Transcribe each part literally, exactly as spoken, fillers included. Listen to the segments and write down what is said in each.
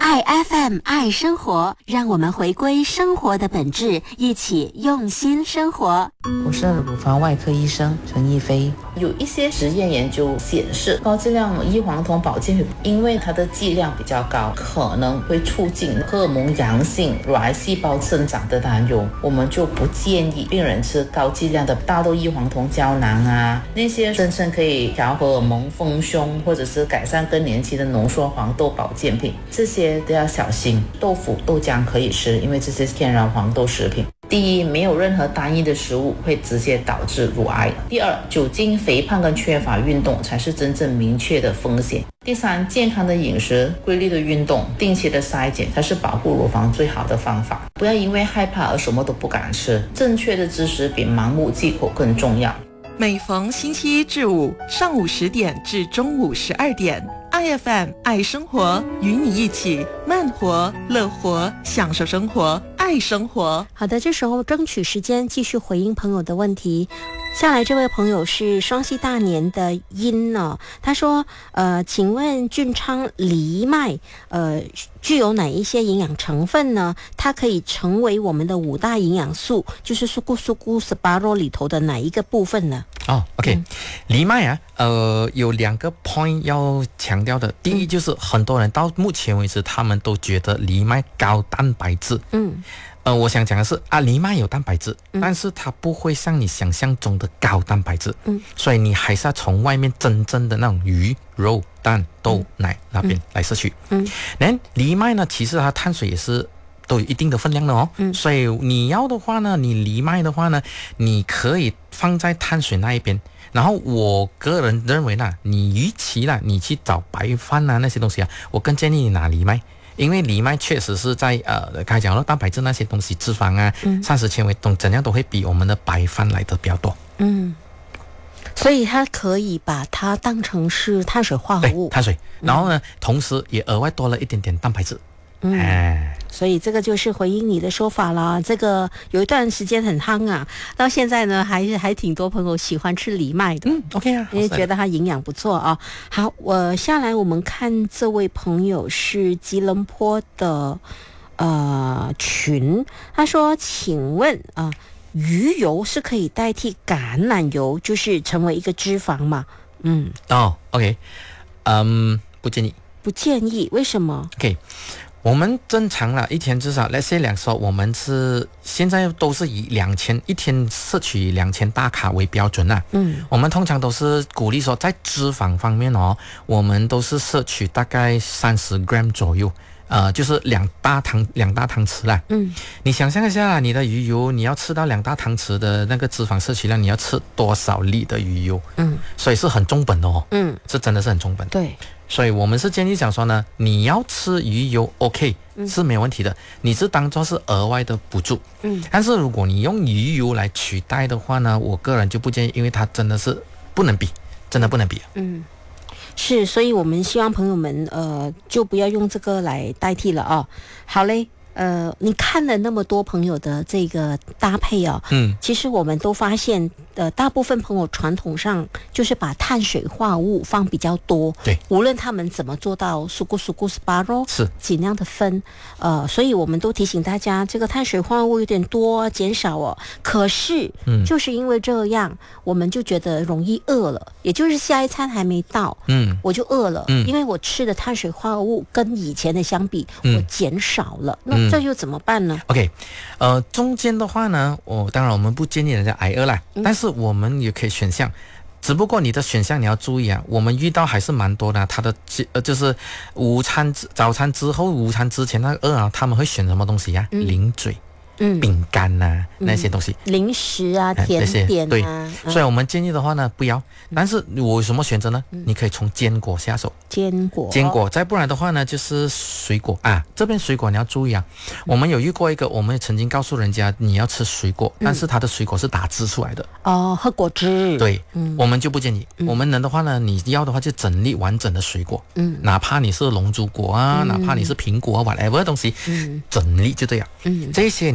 爱 F M 爱生活，让我们回归生活的本质，一起用心生活。 我是乳房外科医生陈逸飞。有一些实验研究显示，高剂量异黄酮保健品因为它的剂量比较高，可能会促进荷尔蒙阳性乳癌细胞生长的担忧，我们就不建议病人吃高剂量的大豆异黄酮胶囊啊，那些声称可以调荷尔蒙丰胸或者是改善更年期的浓缩黄豆保健品，这些都要小心。豆腐、豆浆可以吃，因为这些是天然黄豆食品。第一，没有任何单一的食物会直接导致乳癌。第二，酒精、肥胖跟缺乏运动才是真正明确的风险。第三，健康的饮食、规律的运动、定期的筛检才是保护乳房最好的方法。不要因为害怕而什么都不敢吃，正确的知识比盲目忌口更重要。 每逢星期一至五上午十点至中午十二点，I F M 爱生活，与你一起慢活、乐活，享受生活，爱生活。 好的，这时候争取时间继续回应朋友的问题。下来这位朋友是双溪大年的殷呢，他说呃，请问俊昌藜麦呃具有哪一些营养成分呢？它可以成为我们的五大营养素，就是苏咕苏咕十八肉里头的哪一个部分呢？ 哦 ，OK， 藜麦啊，呃，有两个 point 要强调的。第一就是很多人到目前为止，他们都觉得藜麦高蛋白质。嗯。呃，我想讲的是啊，藜麦有蛋白质，嗯，但是它不会像你想象中的高蛋白质，嗯，所以你还是要从外面真正的那种鱼、肉、蛋、豆、嗯、奶那边来摄取。嗯，那藜麦呢，其实它碳水也是都有一定的分量的哦，嗯，所以你要的话呢，你藜麦的话呢，你可以放在碳水那一边。然后我个人认为呢，你与其呢，你去找白饭啊那些东西啊，我更建议你拿藜麦。因为藜麦确实是在呃，刚才讲了蛋白质那些东西、脂肪啊、嗯、膳食纤维等怎样都会比我们的白饭来的比较多。嗯， 所以它可以把它当成是碳水化合物， 对，碳水。然后呢，嗯、同时也额外多了一点点蛋白质。 嗯，哎，所以这个就是回应你的说法啦。这个有一段时间很夯啊，到现在呢，还是还挺多朋友喜欢吃藜麦的。 嗯 ，OK 啊， 因为觉得它营养不错啊。好，我下来我们看这位朋友是吉隆坡的呃群，他说：“请问啊、呃，鱼油是可以代替橄榄油，就是成为一个脂肪吗？”嗯， 哦 ，OK， 嗯，不建议， 不建议，为什么 ？OK。我们正常了，一天至少 let's say 两说，我们是现在都是以两千一天摄取两千大卡为标准啦。嗯，我们通常都是鼓励说，在脂肪方面哦，我们都是摄取大概三十 gram 左右，呃，就是两大汤两大汤匙啦。嗯，你想象一下，你的鱼油你要吃到两大汤匙的那个脂肪摄取量，你要吃多少粒的鱼油？嗯，所以是很重本的哦。嗯，这真的是很重本。 对。 所以我们是建议讲说呢，你要吃鱼油 OK、嗯、是没有问题的，你是当作是额外的补助。嗯，但是如果你用鱼油来取代的话呢，我个人就不建议，因为它真的是不能比，真的不能比。 嗯，是，所以我们希望朋友们呃就不要用这个来代替了哦。好嘞。呃，你看了那么多朋友的这个搭配哦，嗯，其实我们都发现，呃，大部分朋友传统上就是把碳水化合物放比较多， 对， 无论他们怎么做到苏咕苏咕十八肉， 是尽量的分，呃，所以我们都提醒大家，这个碳水化合物有点多，减少哦。可是，嗯，就是因为这样，我们就觉得容易饿了，也就是下一餐还没到，嗯，我就饿了，嗯，因为我吃的碳水化合物跟以前的相比，嗯、我减少了，那。这又怎么办呢 ？OK， 呃，中间的话呢，我、哦、当然我们不建议人家挨饿啦、嗯，但是我们也可以选项，只不过你的选项你要注意啊，我们遇到还是蛮多的，他的呃就是午餐、早餐之后、午餐之前那个饿啊，他们会选什么东西呀、啊？嗯、零嘴。嗯，饼干呐、啊、那些东西， 嗯、零食啊、甜点啊， 对、 嗯， 所以我们建议的话呢，不要。但是我有什么选择呢？嗯、你可以从坚果下手， 坚果， 坚果，再不然的话呢，就是水果啊。这边水果你要注意啊，嗯、我们有遇过一个，我们曾经告诉人家你要吃水果，嗯、但是它的水果是打汁出来的哦，喝果汁。 对，嗯、我们就不建议。嗯、我们能的话呢，你要的话就整粒完整的水果，嗯，哪怕你是龙珠果啊，嗯、哪怕你是苹果啊 ，whatever 东西，嗯，整粒就这样。嗯，这些你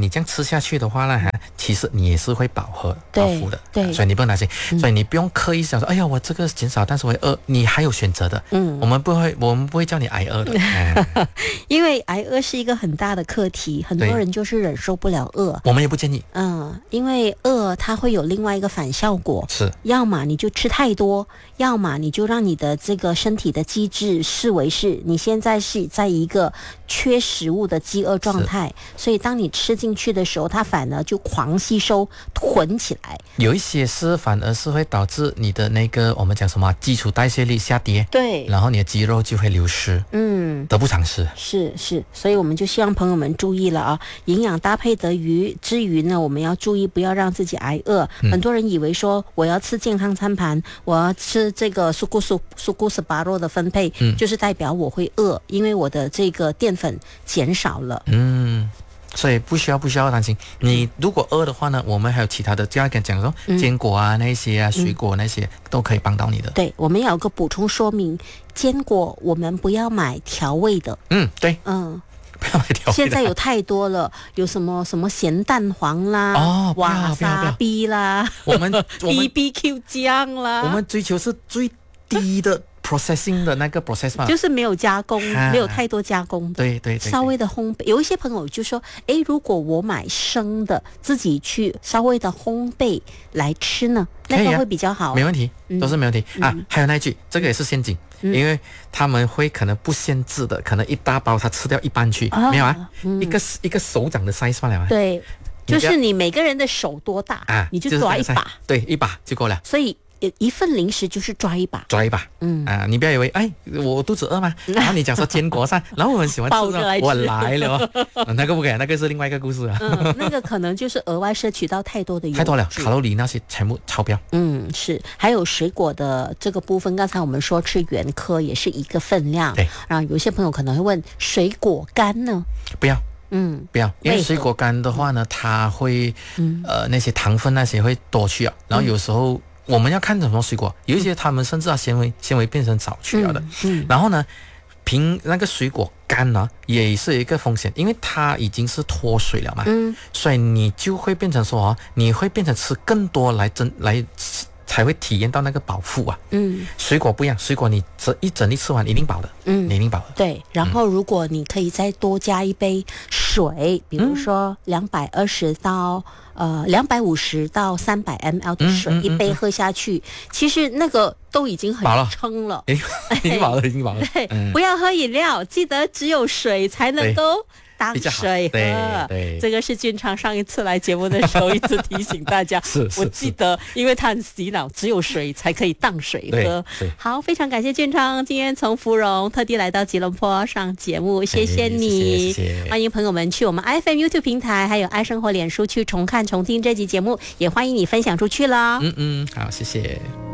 这样吃下去的话呢，其实你也是会饱和饱腹的， 对， 所以你不用担心， 嗯、 所以你不用刻意想说，哎呀，我这个减少，但是我会饿，你还有选择的，嗯，我们不会，我们不会叫你挨饿的， 嗯、因为挨饿是一个很大的课题，很多人就是忍受不了饿， 我们也不建议， 嗯，因为饿它会有另外一个反效果， 是， 要么你就吃太多，要么你就让你的这个身体的机制视为是你现在是在一个缺食物的饥饿状态，所以当你吃进去的时候，它反而就狂吸收囤起来。 有一些是反而是会导致你的那个我们讲什么基础代谢率下跌， 对， 然后你的肌肉就会流失，嗯，得不偿失。 是是，所以我们就希望朋友们注意了啊，营养搭配得宜之余呢，我们要注意不要让自己挨饿。嗯、很多人以为说我要吃健康餐盘，我要吃这个苏固苏苏固斯巴洛的分配，嗯，就是代表我会饿，因为我的这个淀粉减少了。 嗯。所以不需要不需要担心，你如果饿的话呢，我们还有其他的，就要跟讲说、嗯、坚果啊那些啊水果那些、嗯、都可以帮到你的。 对，我们要有个补充说明，坚果我们不要买调味的。 嗯，对， 嗯。 不要买调味的。 现在有太多了，有什么什么咸蛋黄啦， 哦， 瓦萨比啦， 我们 B B Q 酱啦， 我们追求是最低的。processing 的那个 process 嘛， 就是没有加工， 啊、 没有太多加工的， 对 对, 对, 对， 稍微的烘焙。有一些朋友就说，诶，如果我买生的，自己去稍微的烘焙来吃呢，那个会比较好， 没问题，都是没问题、嗯、啊。还有那一句，这个也是陷阱、嗯，因为他们会可能不限制的，可能一大包他吃掉一半去，哦、没有啊，嗯、一个一个手掌的 size 罢了、啊， 对，就是你每个人的手多大啊，你就抓一把，就是、 对，一把就够了， 所以。一份零食就是抓一把， 抓一把，嗯啊，你不要以为哎，我肚子饿吗？然后你讲说坚果上，然后我很喜欢吃的，我来了、哦，那个不可以，那个是另外一个故事啊。 嗯，那个可能就是额外摄取到太多的油脂， 太多了，卡路里那些全部超标。 嗯，是，还有水果的这个部分，刚才我们说吃原颗也是一个分量， 对。 然后有些朋友可能会问，水果干呢？ 不要。嗯，不要，因为水果干的话呢，它会，嗯、呃，那些糖分那些会多去啊，然后有时候。我们要看什么水果，有一些他们甚至啊纤维纤维变成少去了的，嗯嗯、然后呢，凭那个水果干呢也是一个风险，因为它已经是脱水了嘛，嗯，所以你就会变成说啊，你会变成吃更多来增来才会体验到那个饱腹啊，嗯，水果不一样，水果你这一整粒吃完一定饱的，嗯，你一定饱的， 对，然后如果你可以再多加一杯水，比如说两百二十到。呃，两百五十到三百 ml 的水、嗯嗯嗯、一杯喝下去，其实那个都已经很撑了， 已经饱了，已经饱了。 对、嗯，不要喝饮料，记得只有水才能够当水喝。 对对， 这个是俊昌上一次来节目的时候一直提醒大家。 是, 是， 我记得，因为他很洗脑，只有水才可以当水喝。好，非常感谢俊昌今天从芙蓉特地来到吉隆坡上节目，谢谢你， 谢谢谢谢欢迎朋友们去我们 I F M YouTube 平台，还有爱生活脸书去重看重听这集节目，也欢迎你分享出去了。 嗯嗯，好，谢谢。